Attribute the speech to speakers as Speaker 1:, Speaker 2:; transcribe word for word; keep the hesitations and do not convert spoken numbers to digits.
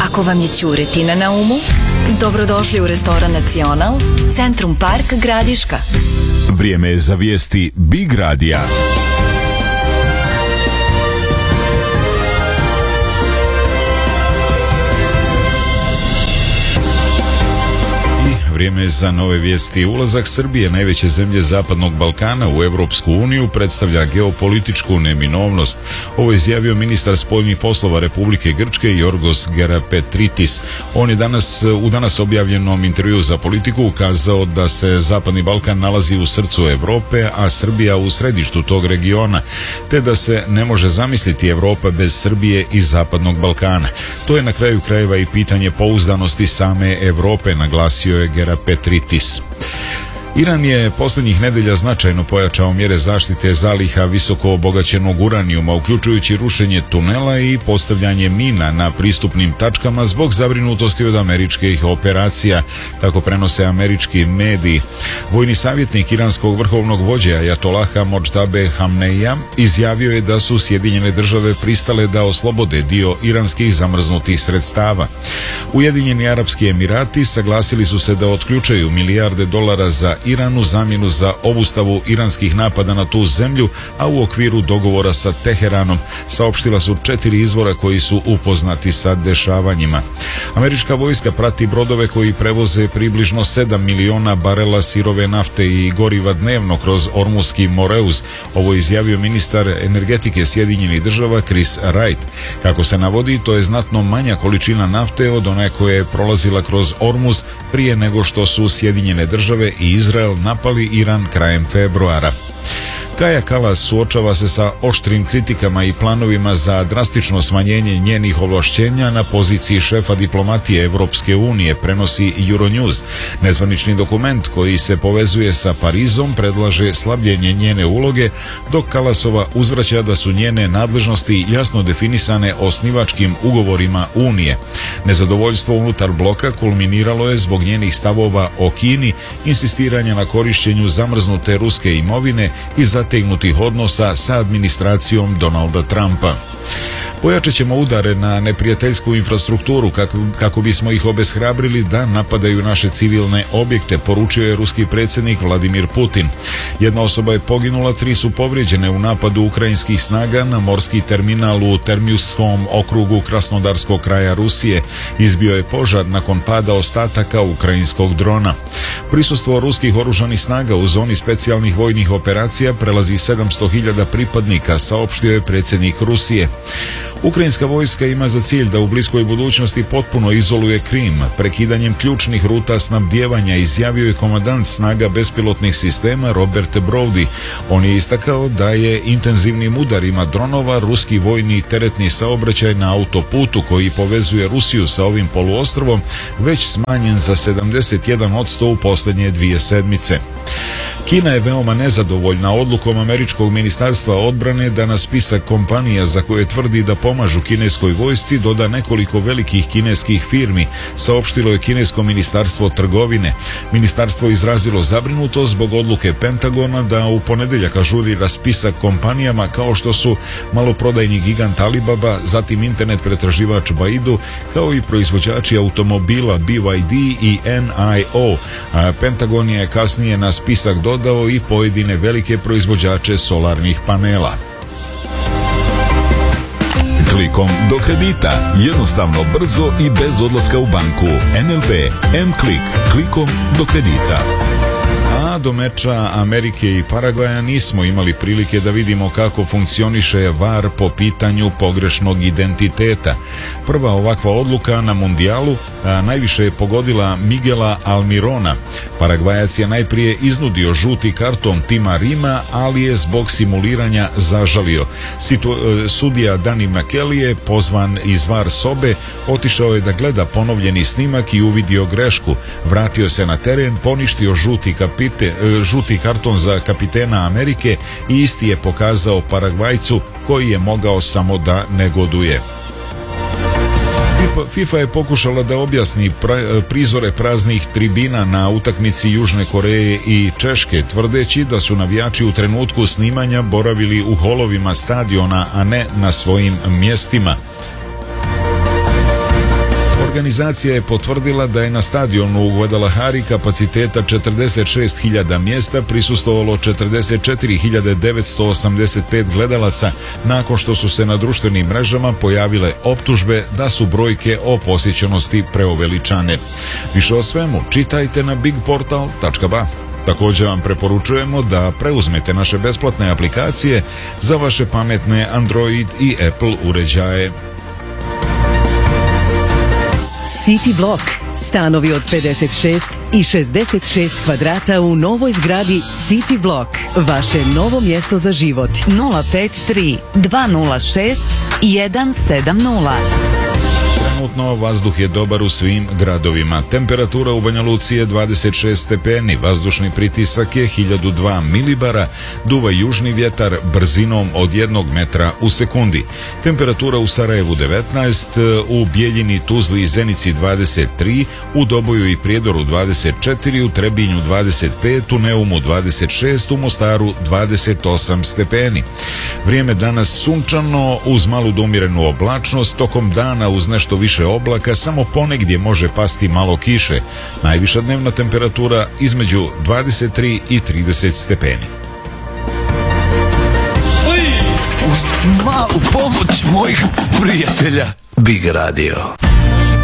Speaker 1: Ako vam je ćuretina na umu, dobrodošli u restoran Nacional, Centrum Park Gradiška.
Speaker 2: Vrijeme je za vijesti Big Radija. Vrijeme je za nove vijesti. Ulazak Srbije, najveće zemlje Zapadnog Balkana, u Europsku uniju predstavlja geopolitičku neminovnost. Ovo je izjavio ministar spoljnih poslova Republike Grčke Jorgos Gerapetritis. On je danas u danas objavljenom intervjuu za Politiku ukazao da se Zapadni Balkan nalazi u srcu Europe, a Srbija u središtu tog regiona, te da se ne može zamisliti Europa bez Srbije i Zapadnog Balkana. To je na kraju krajeva i pitanje pouzdanosti same Europe, naglasio je Gerapetritis. Iran je posljednjih nedelja značajno pojačao mjere zaštite zaliha visoko obogaćenog uranijuma, uključujući rušenje tunela i postavljanje mina na pristupnim tačkama zbog zabrinutosti od američkih operacija, tako prenose američki mediji. Vojni savjetnik iranskog vrhovnog vođe Ajatolaha Modžtabe Hamneija izjavio je da su Sjedinjene države pristale da oslobode dio iranskih zamrznutih sredstava. Ujedinjeni Arapski Emirati saglasili su se da otključaju milijarde dolara za Iran u zamjenu za obustavu iranskih napada na tu zemlju, a u okviru dogovora sa Teheranom, saopštila su četiri izvora koji su upoznati sa dešavanjima. Američka vojska prati brodove koji prevoze približno sedam miliona barela sirove nafte i goriva dnevno kroz Ormuski Moreuz. Ovo je izjavio ministar energetike Sjedinjenih država Chris Wright. Kako se navodi, to je znatno manja količina nafte od one koja je prolazila kroz Ormuz prije nego što su Sjedinjene države i Izrael napali Iran krajem februara. Kaja Kalas suočava se sa oštrim kritikama i planovima za drastično smanjenje njenih ovlašćenja na poziciji šefa diplomatije Evropske unije, prenosi Euronews. Nezvanični dokument koji se povezuje sa Parizom predlaže slabljenje njene uloge, dok Kalasova uzvraća da su njene nadležnosti jasno definisane osnivačkim ugovorima Unije. Nezadovoljstvo unutar bloka kulminiralo je zbog njenih stavova o Kini, insistiranja na korišćenju zamrznute ruske imovine i zategnutih odnosa sa administracijom Donalda Trumpa. Pojačat ćemo udare na neprijateljsku infrastrukturu kako, kako bismo ih obeshrabrili da napadaju naše civilne objekte, poručio je ruski predsjednik Vladimir Putin. Jedna osoba je poginula, tri su povrijeđene u napadu ukrajinskih snaga na morski terminal u Termiuskom okrugu Krasnodarskog kraja Rusije. Izbio je požar nakon pada ostataka ukrajinskog drona. Prisustvo ruskih oružanih snaga u zoni specijalnih vojnih operacija prelazi sedamsto hiljada pripadnika, saopštio je predsjednik Rusije. Ukrajinska vojska ima za cilj da u bliskoj budućnosti potpuno izoluje Krim. Prekidanjem ključnih ruta snabdijevanja izjavio je komandant snaga bespilotnih sistema Robert Brody. On je istakao da je intenzivnim udarima dronova ruski vojni teretni saobraćaj na autoputu koji povezuje Rusiju sa ovim poluostrvom već smanjen za sedamdeset jedan posto u posljednje dvije sedmice. Kina je veoma nezadovoljna odlukom američkog ministarstva odbrane da na spisak kompanija za koje tvrdi da pomažu kineskoj vojsci doda nekoliko velikih kineskih firmi, saopštilo je kinesko ministarstvo trgovine. Ministarstvo je izrazilo zabrinutost zbog odluke Pentagona da u ponedjeljak ažurira spisak kompanijama kao što su maloprodajni gigant Alibaba, zatim internet pretraživač Baidu, kao i proizvođači automobila B Y D i N I O. A Pentagon je kasnije na spisak dodao i pojedine velike proizvođače solarnih panela. Klikom do kredita. Jednostavno, brzo i bez odlaska u banku. N L B M-Klik. Klikom do kredita. A do meča Amerike i Paragvaja nismo imali prilike da vidimo kako funkcioniše V A R po pitanju pogrešnog identiteta. Prva ovakva odluka na mundijalu a, najviše je pogodila Miguela Almirona. Paragvajac je najprije iznudio žuti karton tima Rima, ali je zbog simuliranja zažalio. Situ, sudija Danny McKelly je pozvan iz V A R sobe, otišao je da gleda ponovljeni snimak i uvidio grešku. Vratio se na teren, poništio žuti kapite, žuti karton za kapitena Amerike i isti je pokazao Paragvajcu koji je mogao samo da negoduje. FIFA je pokušala da objasni pra, prizore praznih tribina na utakmici Južne Koreje i Češke, tvrdeći da su navijači u trenutku snimanja boravili u holovima stadiona, a ne na svojim mjestima. Organizacija je potvrdila da je na stadionu u Guadalajari kapaciteta četrdeset šest hiljada mjesta prisustvovalo četrdeset četiri hiljade devetsto osamdeset pet gledalaca nakon što su se na društvenim mrežama pojavile optužbe da su brojke o posjećenosti preuveličane. Više o svemu čitajte na big portal tačka ba. Također vam preporučujemo da preuzmete naše besplatne aplikacije za vaše pametne Android i Apple uređaje.
Speaker 3: City Block. Stanovi od pedeset šest i šezdeset šest kvadrata u novoj zgradi City Block. Vaše novo mjesto za život.
Speaker 4: nula pet tri dva nula šest jedan sedam nula.
Speaker 2: Trenutno vazduh je dobar u svim gradovima. Temperatura u Banja Luci je dvadeset šest stepeni, vazdušni pritisak je hiljadu dva milibara, duva južni vjetar brzinom od jednog metra u sekundi. Temperatura u Sarajevu devetnaest, u Bijeljini, Tuzli i Zenici dvadeset tri, u Doboju i Prijedoru dvadeset četiri, u Trebinju dvadeset pet, u Neumu dvadeset šest, u Mostaru dvadeset osam stepeni. Vrijeme danas sunčano uz malu do umjerenu oblačnost, tokom dana uz nešto više oblaka, samo ponegdje može pasti malo kiše. Najviša dnevna temperatura između dvadeset tri i trideset stepeni.
Speaker 5: Uz malu pomoć mojih prijatelja Big Radio.